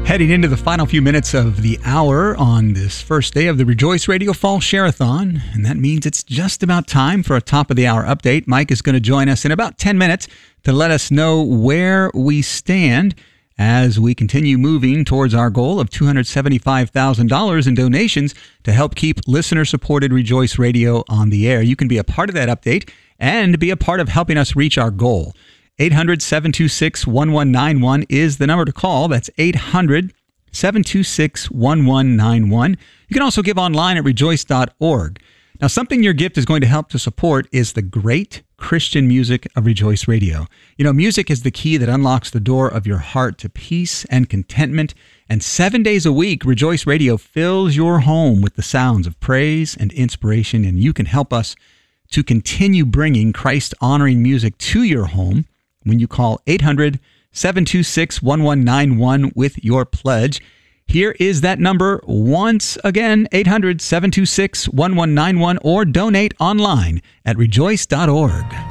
Heading into the final few minutes of the hour on this first day of the Rejoice Radio Fall Share-a-thon, and that means it's just about time for a top-of-the-hour update. Mike is going to join us in about 10 minutes to let us know where we stand as we continue moving towards our goal of $275,000 in donations to help keep listener-supported Rejoice Radio on the air. You can be a part of that update and be a part of helping us reach our goal. 800-726-1191 is the number to call. That's 800-726-1191. You can also give online at rejoice.org. Now, something your gift is going to help to support is the great Christian music of Rejoice Radio. You know, music is the key that unlocks the door of your heart to peace and contentment. And 7 days a week, Rejoice Radio fills your home with the sounds of praise and inspiration. And you can help us to continue bringing Christ-honoring music to your home when you call 800-726-1191 with your pledge. Here is that number once again, 800-726-1191, or donate online at rejoice.org.